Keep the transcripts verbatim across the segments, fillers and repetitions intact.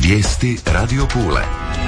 Vijesti Radio Pule.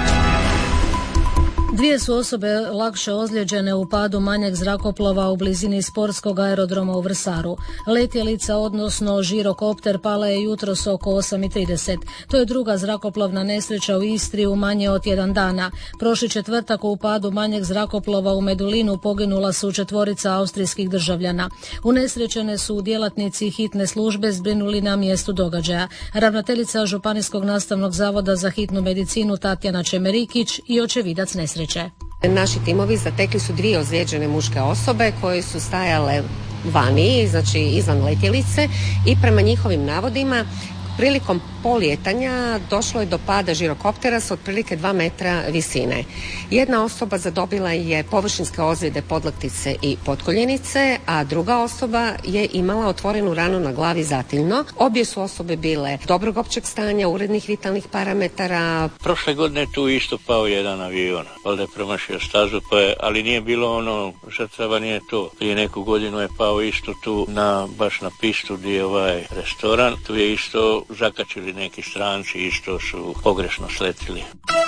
Dvije su osobe lakše ozlijeđene u padu manjeg zrakoplova u blizini sportskog aerodroma u Vrsaru. Letjelica, odnosno žirokopter, pala je jutros oko osam i trideset. To je druga zrakoplovna nesreća u Istri u manje od jedan dana. Prošli četvrtak u padu manjeg zrakoplova u Medulinu poginula su četvorica austrijskih državljana. Unesrećene su djelatnici hitne službe zbrinuli na mjestu događaja. Ravnateljica Županijskog nastavnog zavoda za hitnu medicinu Tatjana Čemerikić i očevidac nesreće. Naši timovi zatekli su dvije ozlijeđene muške osobe koje su stajale vani, znači izvan letjelice, i prema njihovim navodima prilikom polijetanja došlo je do pada žirokoptera s otprilike dva metra visine. Jedna osoba zadobila je površinske ozljede podlaktice i potkoljenice, a druga osoba je imala otvorenu ranu na glavi zatiljno. Obje su osobe bile dobrog općeg stanja, urednih vitalnih parametara. Prošle godine tu isto pao jedan avion, valjda je promašio stazu, pa je, ali nije bilo ono, žrtava nije to. Prije neku godinu je pao isto tu na, baš na pistu gdje je ovaj restoran, tu je isto zakačili neki stranci, isto su pogrešno sletili.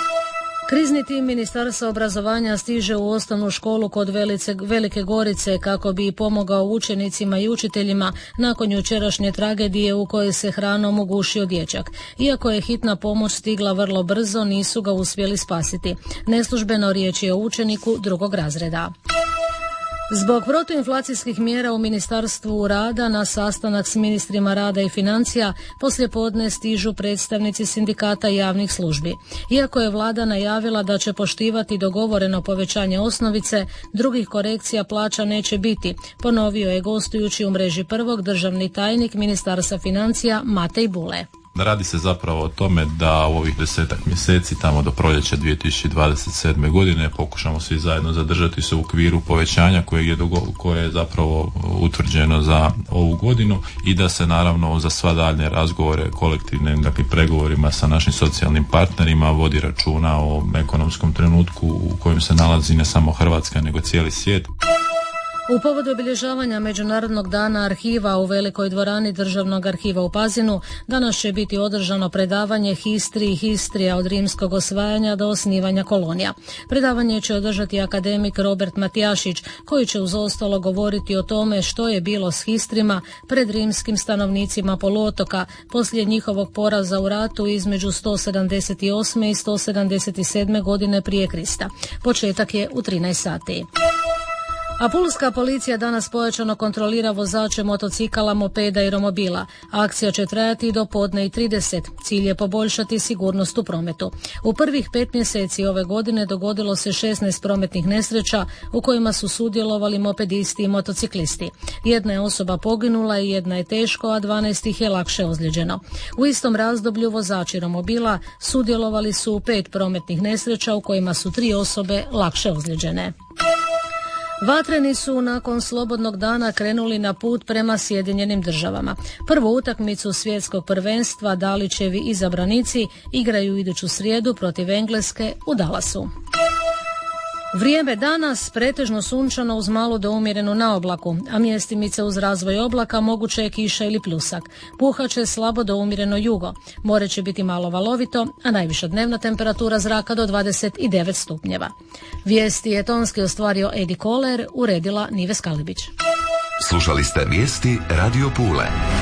Krizni tim Ministarstva obrazovanja stiže u osnovnu školu kod Velice, Velike Gorice kako bi pomogao učenicima i učiteljima nakon jučerašnje tragedije u kojoj se hranom ugušio dječak. Iako je hitna pomoć stigla vrlo brzo, nisu ga uspjeli spasiti. Neslužbeno riječ je o učeniku drugog razreda. Zbog protuinflacijskih mjera u Ministarstvu rada na sastanak s ministrima rada i financija poslijepodne stižu predstavnici sindikata javnih službi. Iako je vlada najavila da će poštivati dogovoreno povećanje osnovice, drugih korekcija plaća neće biti, ponovio je gostujući u mreži prvog državni tajnik Ministarstva financija Matej Bule. Radi se zapravo o tome da u ovih desetak mjeseci, tamo do proljeća dvije tisuće dvadeset sedme godine, pokušamo svi zajedno zadržati se u okviru povećanja koje je, dogo- koje je zapravo utvrđeno za ovu godinu i da se naravno za sva daljnje razgovore kolektivnim, dakle pregovorima sa našim socijalnim partnerima vodi računa o ekonomskom trenutku u kojem se nalazi ne samo Hrvatska nego cijeli svijet. U povodu obilježavanja Međunarodnog dana arhiva u Velikoj dvorani Državnog arhiva u Pazinu danas će biti održano predavanje History i Histrija od rimskog osvajanja do osnivanja kolonija. Predavanje će održati akademik Robert Matijašić, koji će uz ostalo govoriti o tome što je bilo s Histrima pred rimskim stanovnicima poluotoka poslije njihovog poraza u ratu između sto sedamdeset osme i sto sedamdeset sedme godine prije Krista. Početak je u trinaest sati. A pulska policija danas pojačano kontrolira vozače motocikala, mopeda i romobila. Akcija će trajati do podne i trideset. Cilj je poboljšati sigurnost u prometu. U prvih pet mjeseci ove godine dogodilo se šesnaest prometnih nesreća u kojima su sudjelovali mopedisti i motociklisti. Jedna je osoba poginula i jedna je teško, a dvanaest ih je lakše ozlijeđeno. U istom razdoblju vozači romobila sudjelovali su u pet prometnih nesreća u kojima su tri osobe lakše ozlijeđene. Vatreni su nakon slobodnog dana krenuli na put prema Sjedinjenim državama. Prvu utakmicu svjetskog prvenstva Dalićevi izabranici igraju iduću srijedu protiv Engleske u Dallasu. Vrijeme danas pretežno sunčano uz malu do umjerenu naoblaku, a mjestimice uz razvoj oblaka moguće je kiša ili pljusak. Puhaće slabo do umjereno jugo. More će biti malo valovito, a najviša dnevna temperatura zraka do dvadeset devet stupnjeva. Vijesti je tonski ostvario Edi Koler, uredila Nive Skalibić. Slušali ste vijesti Radio Pule.